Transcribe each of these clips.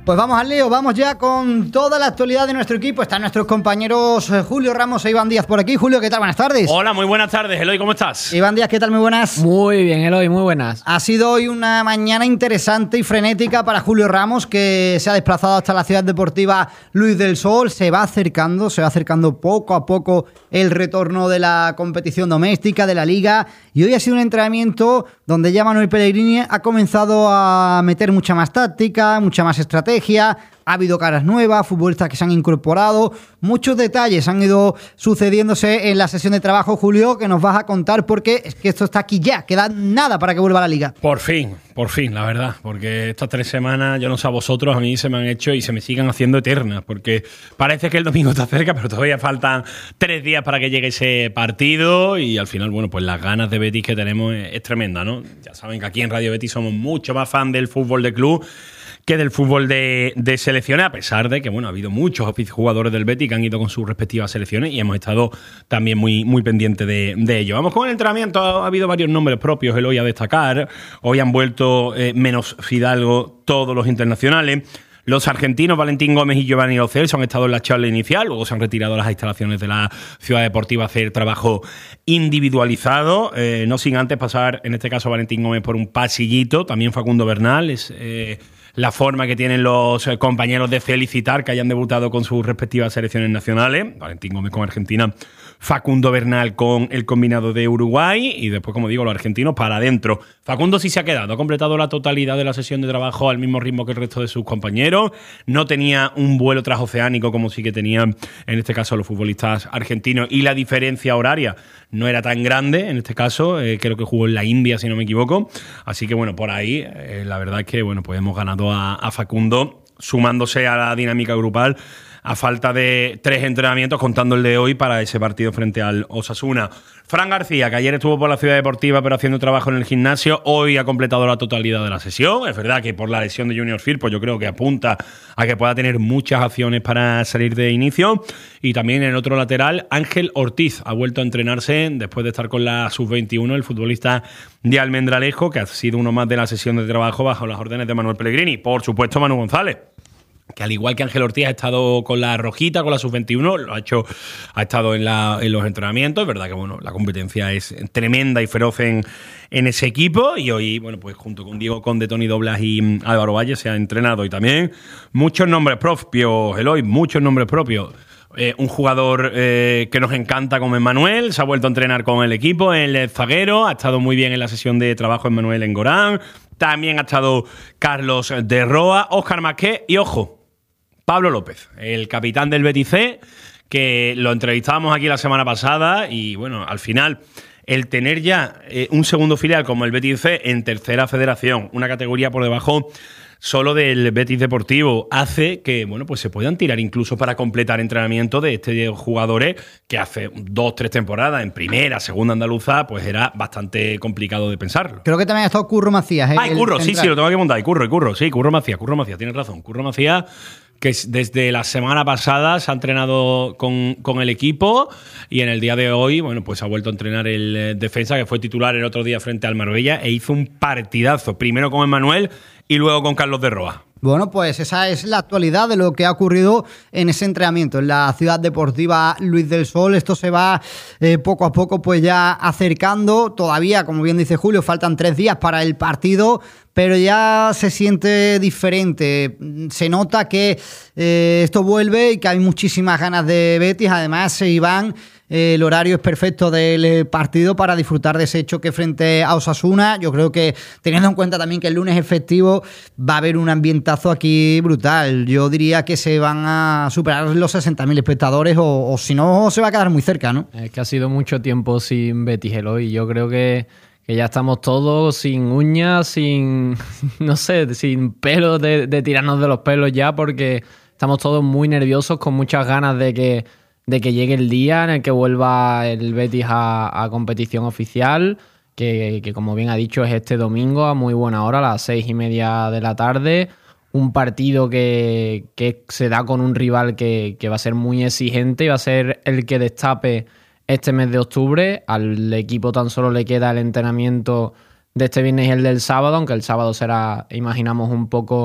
Pues vamos al lío, vamos ya con toda la actualidad de nuestro equipo. Están nuestros compañeros Julio Ramos e Iván Díaz por aquí. Julio, ¿qué tal? Buenas tardes. Hola, muy buenas tardes, Eloy, ¿cómo estás? Iván Díaz, ¿qué tal? Muy buenas. Muy bien, Eloy, muy buenas. Ha sido hoy una mañana interesante y frenética para Julio Ramos, que se ha desplazado hasta la ciudad deportiva Luis del Sol. Se va acercando poco a poco el retorno de la competición doméstica, de la Liga. Y hoy ha sido un entrenamiento donde ya Manuel Pellegrini ha comenzado a meter mucha más táctica, mucha más estrategia. Ha habido caras nuevas, futbolistas que se han incorporado, muchos detalles han ido sucediéndose en la sesión de trabajo, Julio, que nos vas a contar, porque es que esto está aquí ya, queda nada para que vuelva a la Liga. Por fin, la verdad, porque estas 3 semanas, yo no sé a vosotros, a mí se me han hecho y se me sigan haciendo eternas, porque parece que el domingo está cerca, pero todavía faltan 3 días para que llegue ese partido y al final, bueno, pues las ganas de Betis que tenemos es tremenda, ¿no? Ya saben que aquí en Radio Betis somos mucho más fan del fútbol de club que del fútbol de selecciones, a pesar de que, bueno, ha habido muchos jugadores del Betis que han ido con sus respectivas selecciones y hemos estado también muy, muy pendientes de ello. Vamos con el entrenamiento. Ha habido varios nombres propios hoy a destacar. Hoy han vuelto, menos Fidalgo, todos los internacionales. Los argentinos Valentín Gómez y Giovanni Lo Celso han estado en la charla inicial, luego se han retirado a las instalaciones de la Ciudad Deportiva a hacer trabajo individualizado, no sin antes pasar, en este caso Valentín Gómez, por un pasillito. También Facundo Bernal, es la forma que tienen los compañeros de felicitar que hayan debutado con sus respectivas selecciones nacionales. Valentín Gómez con Argentina, Facundo Bernal con el combinado de Uruguay y después, como digo, los argentinos para adentro. Facundo sí se ha quedado, ha completado la totalidad de la sesión de trabajo al mismo ritmo que el resto de sus compañeros. No tenía un vuelo transoceánico como sí que tenían, en este caso, los futbolistas argentinos, y la diferencia horaria no era tan grande, en este caso, creo que jugó en la India, si no me equivoco. Así que, bueno, por ahí, la verdad es que, bueno, pues hemos ganado a Facundo, sumándose a la dinámica grupal, a falta de 3 entrenamientos, contando el de hoy para ese partido frente al Osasuna. Fran García, que ayer estuvo por la Ciudad Deportiva pero haciendo trabajo en el gimnasio, hoy ha completado la totalidad de la sesión. Es verdad que por la lesión de Junior Firpo yo creo que apunta a que pueda tener muchas acciones para salir de inicio. Y también en el otro lateral, Ángel Ortiz ha vuelto a entrenarse después de estar con la Sub-21, el futbolista de Almendralejo, que ha sido uno más de la sesión de trabajo bajo las órdenes de Manuel Pellegrini. Por supuesto, Manu González, que al igual que Ángel Ortiz ha estado con la Rojita, con la Sub-21, ha estado en los entrenamientos. Es verdad que, bueno, la competencia es tremenda y feroz en ese equipo, y hoy, bueno, pues junto con Diego Conde, Toni Doblas y Álvaro Valle se ha entrenado. Y también muchos nombres propios, Eloy, muchos nombres propios. Un jugador que nos encanta como Emmanuel, se ha vuelto a entrenar con el equipo, el zaguero, ha estado muy bien en la sesión de trabajo Emmanuel Engorán. También ha estado Carlos de Roa, Óscar Masqué y, ojo, Pablo López, el capitán del Betis C, que lo entrevistábamos aquí la semana pasada y, bueno, al final el tener ya un segundo filial como el Betis C en tercera federación, una categoría por debajo solo del Betis Deportivo, hace que, bueno, pues se puedan tirar incluso para completar entrenamiento de estos jugadores que hace 2-3 temporadas en primera, segunda andaluza, pues era bastante complicado de pensarlo. Creo que también ha estado Curro Macías. Curro, sí, lo tengo que montar. Curro Macías, tienes razón. Curro Macías, que desde la semana pasada se ha entrenado con el equipo y en el día de hoy, bueno, pues ha vuelto a entrenar el defensa, que fue titular el otro día frente al Marbella e hizo un partidazo, primero con Emmanuel y luego con Carlos de Roa. Bueno, pues esa es la actualidad de lo que ha ocurrido en ese entrenamiento en la Ciudad Deportiva Luis del Sol. Esto se va poco a poco pues ya acercando. Todavía, como bien dice Julio, faltan 3 días para el partido, pero ya se siente diferente. Se nota que esto vuelve y que hay muchísimas ganas de Betis. Además, Iván, el horario es perfecto del partido para disfrutar de ese choque frente a Osasuna. Yo creo que, teniendo en cuenta también que el lunes es festivo, va a haber un ambientazo aquí brutal. Yo diría que se van a superar los 60.000 espectadores o si no, se va a quedar muy cerca, ¿no? Es que ha sido mucho tiempo sin Betis, Eloy. Yo creo que ya estamos todos sin uñas, sin, no sé, sin pelos de tirarnos de los pelos ya, porque estamos todos muy nerviosos, con muchas ganas de que llegue el día en el que vuelva el Betis a competición oficial, que como bien ha dicho es este domingo a muy buena hora, a las 6:30 de la tarde. Un partido que se da con un rival que va a ser muy exigente y va a ser el que destape este mes de octubre. Al equipo tan solo le queda el entrenamiento de este viernes y el del sábado, aunque el sábado será, imaginamos, un poco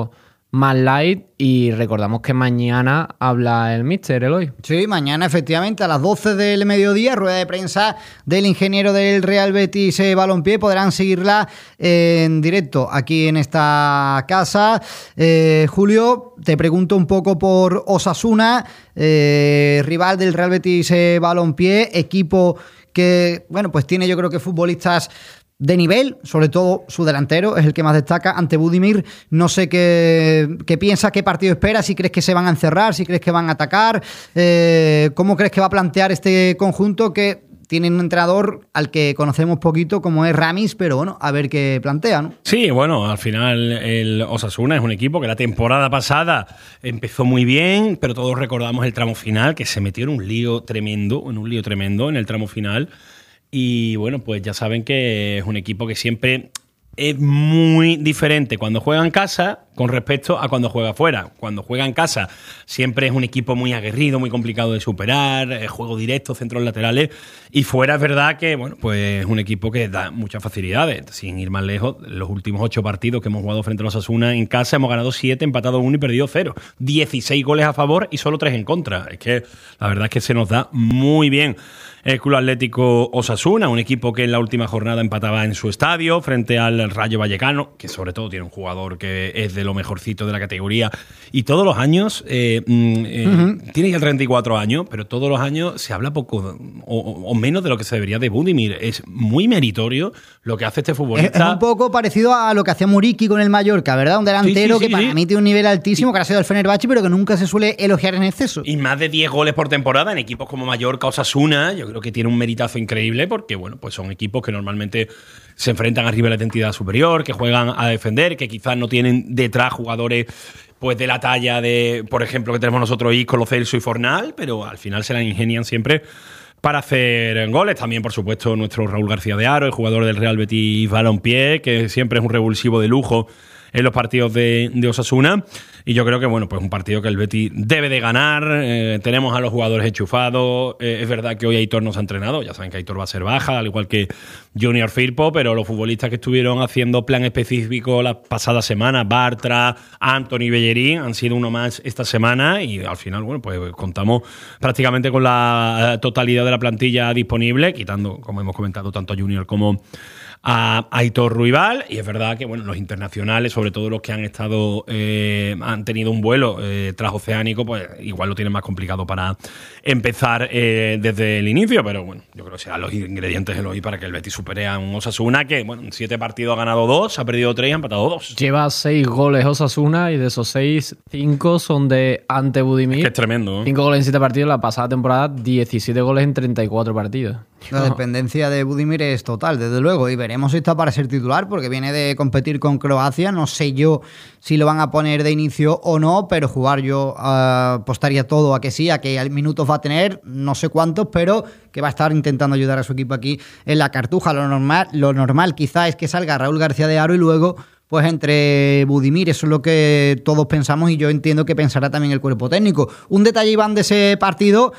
más light, y recordamos que mañana habla el míster Eloy. Sí, mañana efectivamente a las 12 del mediodía, rueda de prensa del ingeniero del Real Betis Balompié. Podrán seguirla en directo aquí en esta casa. Julio, te pregunto un poco por Osasuna, rival del Real Betis Balompié, equipo que, bueno, pues tiene, yo creo que futbolistas de nivel, sobre todo su delantero es el que más destaca ante Budimir. No sé qué piensas, qué partido esperas, si crees que se van a encerrar, si crees que van a atacar, cómo crees que va a plantear este conjunto que tiene un entrenador al que conocemos poquito como es Ramis, pero bueno, a ver qué plantea, ¿no? Sí, bueno, al final el Osasuna es un equipo que la temporada pasada empezó muy bien, pero todos recordamos el tramo final, que se metió en un lío tremendo en el tramo final. Y bueno, pues ya saben que es un equipo que siempre es muy diferente cuando juega en casa con respecto a cuando juega fuera. Cuando juega en casa siempre es un equipo muy aguerrido, muy complicado de superar, juego directo, centros laterales, y fuera es verdad que bueno, pues es un equipo que da muchas facilidades. Sin ir más lejos, los últimos 8 partidos que hemos jugado frente a los Osasuna en casa hemos ganado 7, empatado 1 y perdido 0. 16 goles a favor y solo 3 en contra. Es que la verdad es que se nos da muy bien el Club Atlético Osasuna, un equipo que en la última jornada empataba en su estadio frente al Rayo Vallecano, que sobre todo tiene un jugador que es de lo mejorcito de la categoría, y todos los años tiene ya 34 años, pero todos los años se habla poco o menos de lo que se debería de Budimir. Es muy meritorio lo que hace este futbolista. Es un poco parecido a lo que hacía Muriqui con el Mallorca, ¿verdad? Un delantero que para mí tiene un nivel altísimo, que ha sido el Fenerbahce, pero que nunca se suele elogiar en exceso. Y más de 10 goles por temporada en equipos como Mallorca o Osasuna. Yo creo que tiene un meritazo increíble, porque bueno, pues son equipos que normalmente se enfrentan a rivales de entidad superior, que juegan a defender, que quizás no tienen detrás jugadores pues de la talla de, por ejemplo, que tenemos nosotros Isco, Lo Celso y Fornal, pero al final se la ingenian siempre para hacer goles. También, por supuesto, nuestro Raúl García de Haro, el jugador del Real Betis Balompié, que siempre es un revulsivo de lujo en los partidos de Osasuna. Y yo creo que, bueno, pues un partido que el Betis debe de ganar. Tenemos a los jugadores enchufados. Es verdad que hoy Aitor no se ha entrenado. Ya saben que Aitor va a ser baja, al igual que Junior Firpo, pero los futbolistas que estuvieron haciendo plan específico la pasada semana, Bartra, Anthony Bellerín, han sido uno más esta semana, y al final, bueno, pues contamos prácticamente con la totalidad de la plantilla disponible, quitando, como hemos comentado, tanto a Junior como a Aitor Ruibal. Y es verdad que bueno, los internacionales, sobre todo los que han estado han tenido un vuelo transoceánico, pues igual lo tienen más complicado para empezar desde el inicio, pero bueno, yo creo que serán los ingredientes de hoy para que el Betis supere a un Osasuna que, bueno, en 7 partidos ha ganado 2, ha perdido 3 y ha empatado 2. Lleva 6 goles Osasuna, y de esos 6, 5 son de ante Budimir. Es que es tremendo, ¿eh? 5 goles en 7 partidos. La pasada temporada 17 goles en 34 partidos. La dependencia de Budimir es total, desde luego, y veremos si está para ser titular, porque viene de competir con Croacia. No sé yo si lo van a poner de inicio o no, pero jugar yo apostaría todo a que sí, a que minutos va a tener, no sé cuántos, pero que va a estar intentando ayudar a su equipo aquí en la Cartuja. Lo normal quizá es que salga Raúl García de Haro y luego pues entre Budimir. Eso es lo que todos pensamos, y yo entiendo que pensará también el cuerpo técnico. Un detalle, Iván, de ese partido: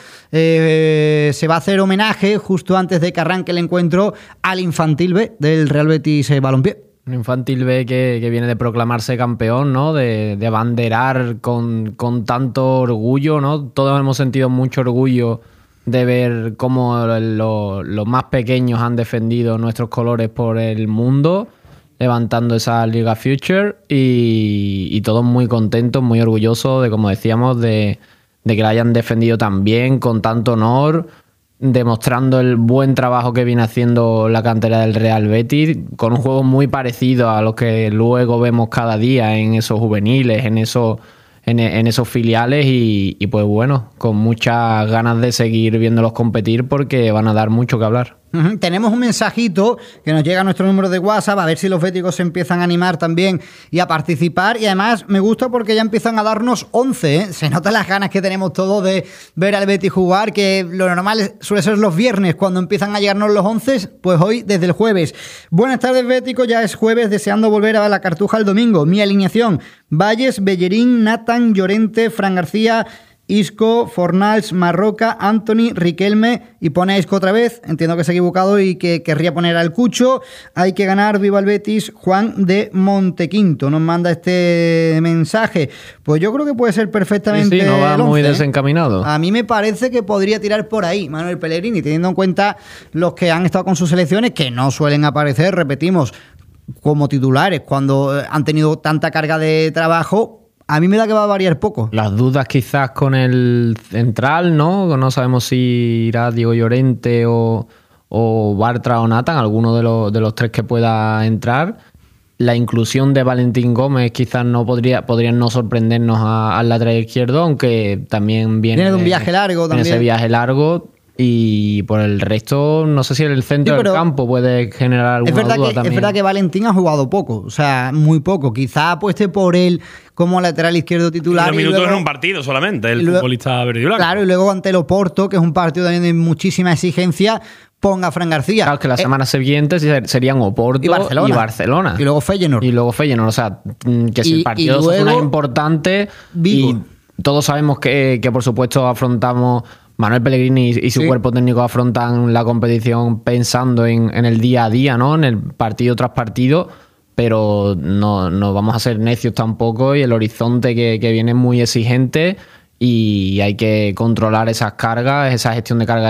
se va a hacer homenaje justo antes de que arranque el encuentro al Infantil B del Real Betis Balompié. Un Infantil B que viene de proclamarse campeón, ¿no? De abanderar con tanto orgullo, ¿no? Todos hemos sentido mucho orgullo de ver cómo los más pequeños han defendido nuestros colores por el mundo, levantando esa Liga Future, y todos muy contentos, muy orgullosos de, como decíamos, de que la hayan defendido tan bien, con tanto honor, demostrando el buen trabajo que viene haciendo la cantera del Real Betis, con un juego muy parecido a los que luego vemos cada día en esos juveniles, en esos filiales, y pues bueno, con muchas ganas de seguir viéndolos competir, porque van a dar mucho que hablar. Tenemos un mensajito que nos llega a nuestro número de WhatsApp, a ver si los béticos se empiezan a animar también y a participar. Y además me gusta porque ya empiezan a darnos 11, ¿eh? Se notan las ganas que tenemos todos de ver al Betis jugar, que lo normal suele ser los viernes cuando empiezan a llegarnos los 11, pues hoy desde el jueves. Buenas tardes, béticos, ya es jueves, deseando volver a la Cartuja el domingo. Mi alineación: Valles, Bellerín, Nathan, Llorente, Fran García Isco, Fornals, Marroca, Anthony, Riquelme y pone a Isco otra vez. Entiendo que se ha equivocado y que querría poner al Cucho. Hay que ganar, viva el Betis. Juan de Montequinto nos manda este mensaje. Pues yo creo que puede ser perfectamente. Sí, no va el 11, muy desencaminado. A mí me parece que podría tirar por ahí Manuel Pellegrini, teniendo en cuenta los que han estado con sus selecciones, que no suelen aparecer, repetimos, como titulares cuando han tenido tanta carga de trabajo. A mí me da que va a variar poco. Las dudas quizás con el central, ¿no? No sabemos si irá Diego Llorente o Bartra o Nathan, alguno de los tres que pueda entrar. La inclusión de Valentín Gómez quizás no podría no sorprendernos al lateral izquierdo, aunque también viene de un viaje largo también. Ese viaje largo. Y por el resto, no sé si en el centro del campo puede generar alguna duda también. Es verdad que Valentín ha jugado poco, o sea, muy poco. Quizá apueste por él como lateral izquierdo titular. 2 minutos en un partido solamente, el futbolista verdiblanco. Claro, y luego ante el Oporto, que es un partido también de muchísima exigencia, ponga a Fran García. Claro, que las semanas siguientes serían Oporto y Barcelona. Y luego Feyenoord. O sea, que si el partido es una importante. Vigo. Y todos sabemos que por supuesto afrontamos. Manuel Pellegrini y su cuerpo técnico afrontan la competición pensando en el día a día, ¿no? En el partido tras partido, pero no vamos a ser necios tampoco y el horizonte que viene es muy exigente y hay que controlar esas cargas, esa gestión de carga